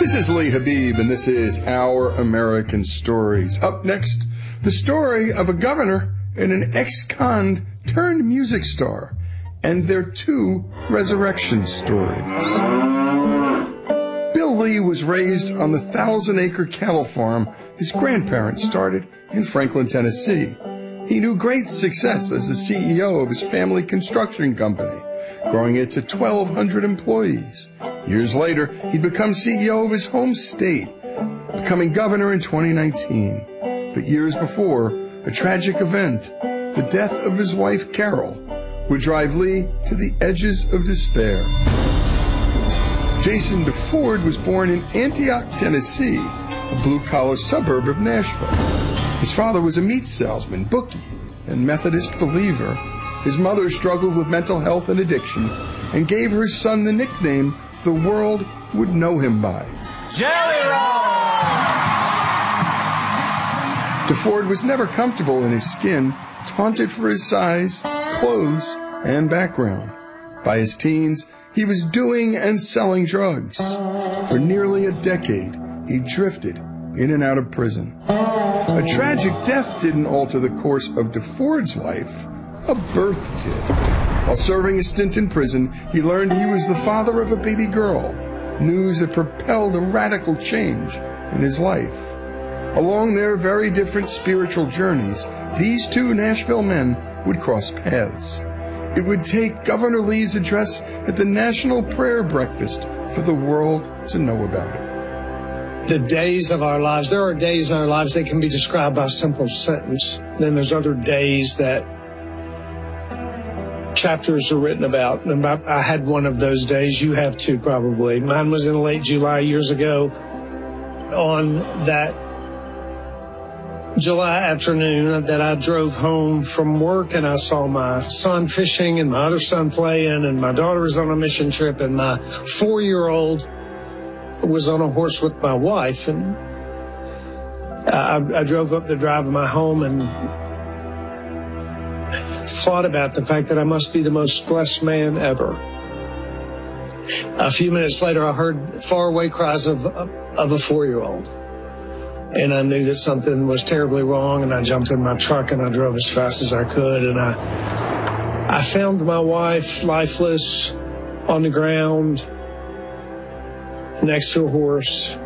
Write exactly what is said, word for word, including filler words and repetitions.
This is Lee Habib, and this is Our American Stories. Up next, the story of a governor and an ex-con turned music star, and their two resurrection stories. Bill Lee was raised on the thousand-acre cattle farm his grandparents started in Franklin, Tennessee. He knew great success as the C E O of his family construction company, growing it to twelve hundred employees. Years later, he'd become C E O of his home state, becoming governor in twenty nineteen. But years before, a tragic event, the death of his wife, Carol, would drive Lee to the edges of despair. Jason DeFord was born in Antioch, Tennessee, a blue-collar suburb of Nashville. His father was a meat salesman, bookie, and Methodist believer. His mother struggled with mental health and addiction and gave her son the nickname the world would know him by, Jelly Roll! DeFord was never comfortable in his skin, taunted for his size, clothes, and background. By his teens, he was doing and selling drugs. For nearly a decade, he drifted in and out of prison. A tragic death didn't alter the course of DeFord's life. A birth did. While serving a stint in prison, he learned he was the father of a baby girl, news that propelled a radical change in his life. Along their very different spiritual journeys, these two Nashville men would cross paths. It would take Governor Lee's address at the National Prayer Breakfast for the world to know about it. The days of our lives, there are days in our lives that can be described by a simple sentence. Then there's other days that chapters are written about. And I had one of those days. You have too, probably. Mine was in late July years ago. On that July afternoon that I drove home from work, and I saw my son fishing and my other son playing, and my daughter was on a mission trip, and my four-year-old was on a horse with my wife. And I, I drove up the drive of my home and thought about the fact that I must be the most blessed man ever. A few minutes later, I heard faraway cries of, of a four-year-old. And I knew that something was terribly wrong, and I jumped in my truck and I drove as fast as I could. And I, I found my wife lifeless on the ground next to a horse.